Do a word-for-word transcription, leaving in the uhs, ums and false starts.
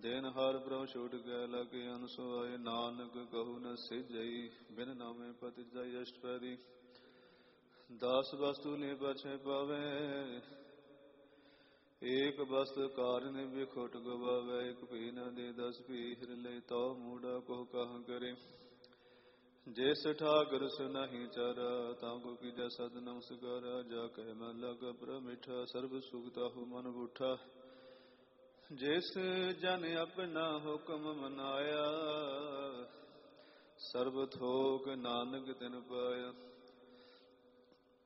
ਦੇਨ ਹਰ ਪ੍ਰਭ ਛੁਟ ਗਏ ਲਗੇ ਅਨਸੁਆਏ ਨਾਨਕ ਕਹੂ ਨ ਸਿਜਈ ਬਿਨ ਨਾਮੇ ਪਤਿ ਜਾਈ ਅਸ਼ਟਪੈਰੀ ਦਸ ਵਸਤੂ ਨੇ ਪਛੇ ਪਾਵੇ ਏਕ ਬਸਤ ਕਾਰਨ ਬਿਖੁਟ ਗਵਾਵੇ ਇਕ ਭੀ ਨ ਦੇ ਦਸ ਭੀ ਹਿਰ ਲੈ ਤੋ ਮੂੜਾ ਕੋ ਕਹ ਕਰੇ ਜਿਸ ਠਾਕਰ ਸੁਨਹਿ ਚਰ ਤਾਂ ਕੋ ਕੀਜੈ ਸਦ ਨਮਸਕਾਰ ਜਾ ਕਹਿ ਮਨ ਲਗ ਪ੍ਰਮਿਠਾ ਸਰਬ ਸੁਖਤਾ ਹੋ ਮਨ ਬੂਠਾ ਜਿਸ ਜਨ ਆਪਣਾ ਹੁਕਮ ਮਨਾਇਆ ਸਰਬ ਥੋਕ ਨਾਨਕ ਤਿਨ ਪਾਇਆ